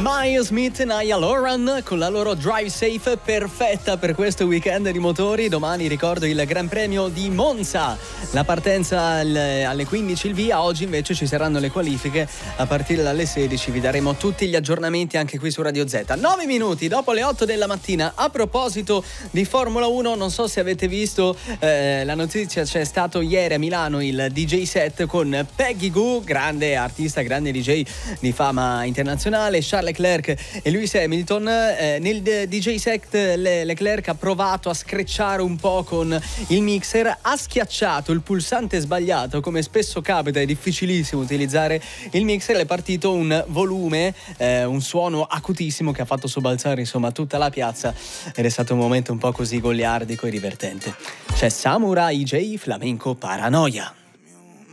Miles Smith e Niall Horan con la loro Drive Safe perfetta per questo weekend di motori. Domani ricordo il Gran Premio di Monza, la partenza alle 15 il via. Oggi invece ci saranno le qualifiche a partire dalle 16. Vi daremo tutti gli aggiornamenti anche qui su Radio Z. 9 minuti dopo le 8 della mattina. A proposito di Formula 1, non so se avete visto la notizia, c'è stato ieri a Milano il DJ set con Peggy Gou, grande artista, grande DJ di fama internazionale, Charles Leclerc e Lewis Hamilton. Nel DJ set Leclerc ha provato a screcciare un po' con il mixer, ha schiacciato il pulsante sbagliato, come spesso capita, è difficilissimo utilizzare il mixer, è partito un volume, un suono acutissimo che ha fatto sobbalzare insomma tutta la piazza, ed è stato un momento un po' così goliardico e divertente. C'è Samurai J Flamenco Paranoia.